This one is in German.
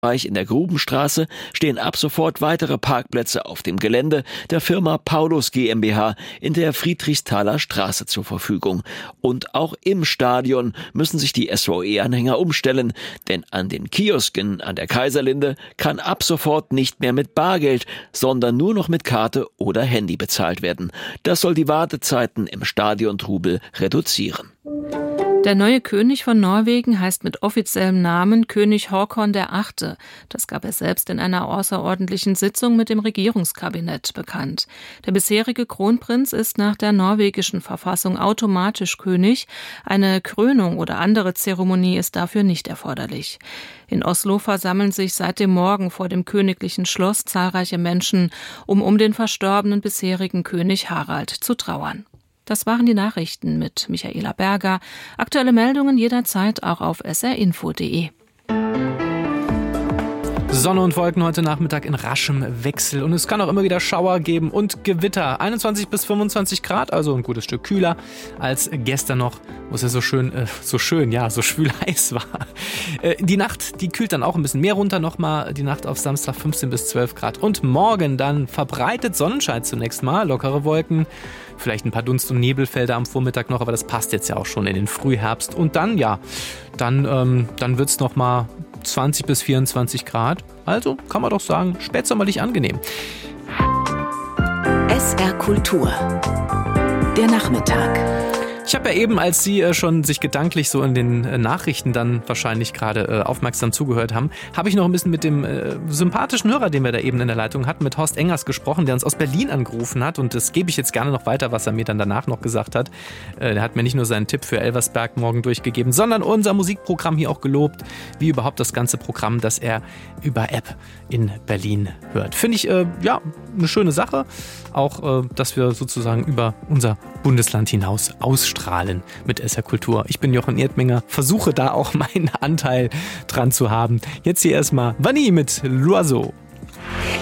In der Grubenstraße stehen ab sofort weitere Parkplätze auf dem Gelände der Firma Paulus GmbH in der Friedrichsthaler Straße zur Verfügung. Und auch im Stadion müssen sich die SVE-Anhänger umstellen, denn an den Kiosken an der Kaiserlinde kann ab sofort nicht mehr mit Bargeld, sondern nur noch mit Karte oder Handy bezahlt werden. Das soll die Wartezeiten im Stadiontrubel reduzieren. Der neue König von Norwegen heißt mit offiziellem Namen König Håkon VIII. Das gab er selbst in einer außerordentlichen Sitzung mit dem Regierungskabinett bekannt. Der bisherige Kronprinz ist nach der norwegischen Verfassung automatisch König. Eine Krönung oder andere Zeremonie ist dafür nicht erforderlich. In Oslo versammeln sich seit dem Morgen vor dem königlichen Schloss zahlreiche Menschen, um den verstorbenen bisherigen König Harald zu trauern. Das waren die Nachrichten mit Michaela Berger. Aktuelle Meldungen jederzeit auch auf srinfo.de. Sonne und Wolken heute Nachmittag in raschem Wechsel. Und es kann auch immer wieder Schauer geben und Gewitter. 21 bis 25 Grad, also ein gutes Stück kühler als gestern noch, wo es ja so schwül heiß war. Die Nacht, die kühlt dann auch ein bisschen mehr runter nochmal. Die Nacht auf Samstag 15 bis 12 Grad. Und morgen dann verbreitet Sonnenschein zunächst mal, lockere Wolken. Vielleicht ein paar Dunst- und Nebelfelder am Vormittag noch, aber das passt jetzt ja auch schon in den Frühherbst. Und dann wird es nochmal 20 bis 24 Grad. Also kann man doch sagen, spätsommerlich angenehm. SR Kultur. Der Nachmittag. Ich habe ja eben, als Sie schon sich gedanklich so in den Nachrichten dann wahrscheinlich gerade aufmerksam zugehört haben, habe ich noch ein bisschen mit dem sympathischen Hörer, den wir da eben in der Leitung hatten, mit Horst Engers gesprochen, der uns aus Berlin angerufen hat. Und das gebe ich jetzt gerne noch weiter, was er mir dann danach noch gesagt hat. Der hat mir nicht nur seinen Tipp für Elversberg morgen durchgegeben, sondern unser Musikprogramm hier auch gelobt, wie überhaupt das ganze Programm, das er über App in Berlin hört. Finde ich eine schöne Sache. Auch, dass wir sozusagen über unser Bundesland hinaus ausstrahlen mit SR Kultur. Ich bin Jochen Erdminger, versuche da auch meinen Anteil dran zu haben. Jetzt hier erstmal Vanille mit L'Oiseau.